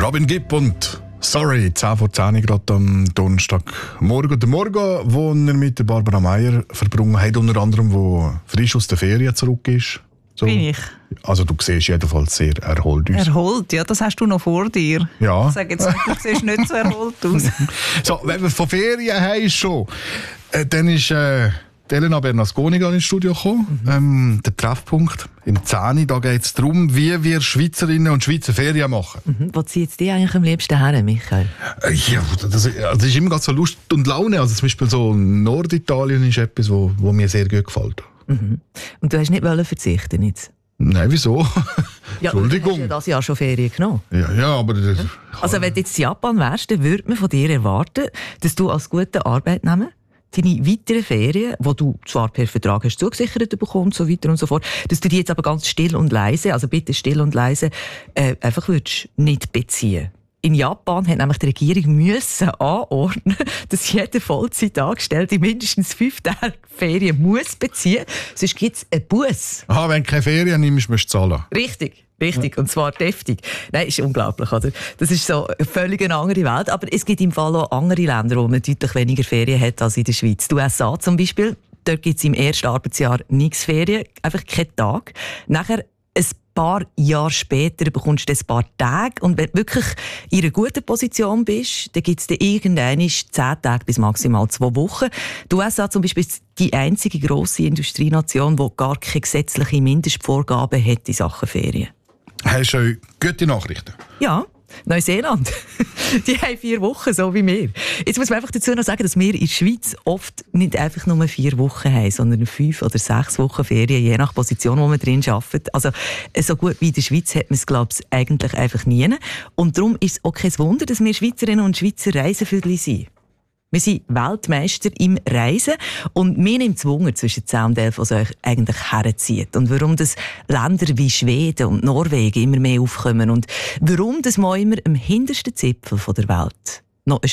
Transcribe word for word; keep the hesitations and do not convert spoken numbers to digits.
Robin Gibb und «Sorry», zehn vor zehn gerade am Donnerstagmorgen. Der Morgen, den er mit der Barbara Meier verbrungen hat, unter anderem, wo frisch aus der Ferien zurück ist. So. Bin ich. Also du siehst jedenfalls sehr erholt aus. Erholt, ja, das hast du noch vor dir. Ja. Ich sage jetzt nicht, du siehst nicht so erholt aus. So, wenn wir von Ferien haben schon, äh, dann ist äh, Elena Bernasconi ins Studio gekommen. Mhm. Ähm, der Treffpunkt im zehn. Da geht es darum, wie wir Schweizerinnen und Schweizer Ferien machen. Mhm. Wo zieht die eigentlich am liebsten her, Michael? Äh, ja, das, das ist immer ganz so Lust und Laune. Also zum Beispiel so Norditalien ist etwas, wo, wo mir sehr gut gefällt. Mhm. Und du hast nicht verzichten jetzt? Nein, wieso? Ja, Entschuldigung. Du hast ja das Jahr schon Ferien genommen. Ja, ja, aber... Das, also wenn du jetzt in Japan wärst, dann würde man von dir erwarten, dass du als guter Arbeitnehmer deine weiteren Ferien, die du zwar per Vertrag hast zugesichert bekommst, so weiter und so fort, dass du die jetzt aber ganz still und leise, also bitte still und leise, äh, einfach würdest nicht beziehen. In Japan hat nämlich die Regierung müssen anordnen, dass jeder Vollzeitangestellte mindestens fünf Tage Ferien muss beziehen, sonst gibt es einen Buss. Aha, wenn du keine Ferien nimmst, musst du zahlen. Richtig. Richtig, und zwar deftig. Nein, ist unglaublich, oder? Das ist so eine völlig andere Welt. Aber es gibt im Fall auch andere Länder, wo man deutlich weniger Ferien hat als in der Schweiz. Die U S A zum Beispiel, dort gibt es im ersten Arbeitsjahr nichts Ferien, einfach keinen Tag. Nachher ein paar Jahre später bekommst du ein paar Tage. Und wenn du wirklich in einer guten Position bist, dann gibt es dann irgendwann zehn Tage bis maximal zwei Wochen. Die U S A zum Beispiel ist die einzige grosse Industrienation, die gar keine gesetzliche Mindestvorgaben hat in Sachen Ferien. Hast du gute Nachrichten? Ja. Neuseeland. Die haben vier Wochen, so wie wir. Jetzt muss man einfach dazu noch sagen, dass wir in der Schweiz oft nicht einfach nur vier Wochen haben, sondern fünf oder sechs Wochen Ferien, je nach Position, wo man drin arbeitet. Also so gut wie in der Schweiz hat man es, glaube ich, eigentlich einfach nie. Und darum ist es auch kein Wunder, dass wir Schweizerinnen und Schweizer Reisevögel sind. Wir sind Weltmeister im Reisen und wir nehmen Zwungen zwischen zehn und elf, was euch eigentlich herzieht. Und warum das Länder wie Schweden und Norwegen immer mehr aufkommen und warum das mal immer am hintersten Zipfel der Welt noch